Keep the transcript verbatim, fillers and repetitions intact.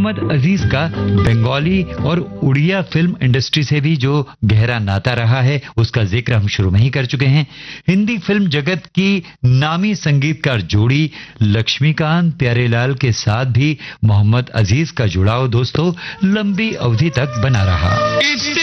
मोहम्मद अजीज का बंगाली और Odia film industry से भी जो गहरा नाता रहा है उसका जिक्र हम शुरू में ही कर चुके हैं। हिंदी फिल्म जगत की नामी संगीतकार जोड़ी लक्ष्मीकांत प्यारेलाल के साथ भी मोहम्मद अजीज का जुड़ाव दोस्तों लंबी अवधि तक बना रहा।